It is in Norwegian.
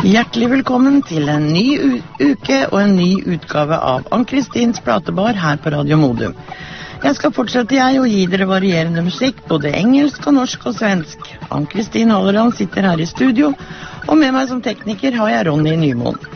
Hjertelig velkommen til en ny uke og en ny utgave av Ann-Kristins platebar her på Radio Modum. Jeg skal fortsette å gi dere varierende musikk, både engelsk og norsk og svensk. Ann-Kristin Halleland sitter her i studio, og med meg som tekniker har jeg Ronny Nymoen.